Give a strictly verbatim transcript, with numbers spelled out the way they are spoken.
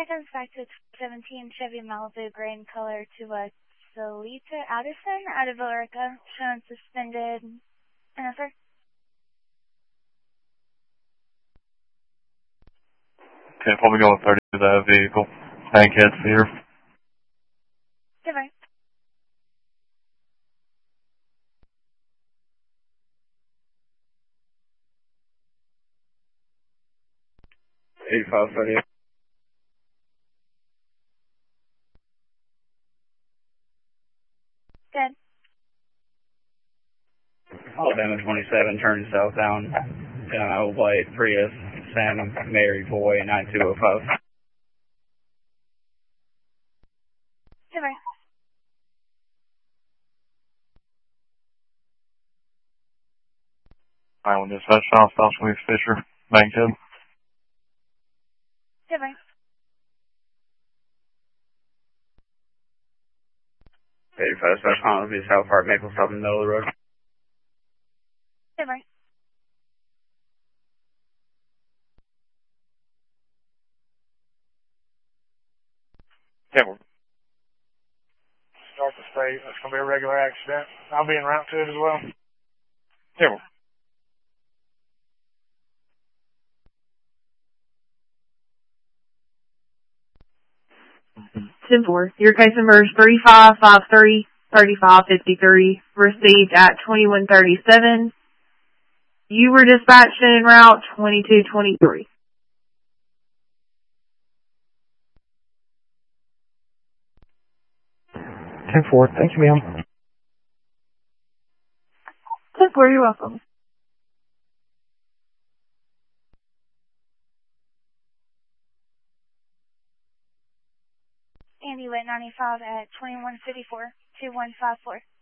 comes back to seventeen Chevy Malibu gray in color to a Salita Addison out of Billerica, shown suspended. And over. Okay, probably going thirty to that vehicle. Bankhead feeder. Goodbye. eighty-five thirty. Good. Alabama twenty-seven, turning southbound. Uh, white Prius, Santa Mary Boy, nine two oh five. Goodbye. Island dispatch, South South Sweet Fisher, Bankhead. Goodbye. eighty-five Special Honolulu, South Park, Maple Stop in the middle of the road. Goodbye. Campbell. Start the state. That's going to be a regular accident. I'll be en route to it as well. Campbell. ten four. Your case numbers thirty-five fifty-three, thirty-five fifty-three, received at twenty-one thirty-seven. You were dispatched en route twenty-two twenty-three. ten four, thank you, ma'am. ten four, you're welcome. Andy Witt ninety-five at twenty-one fifty-four, two one five four.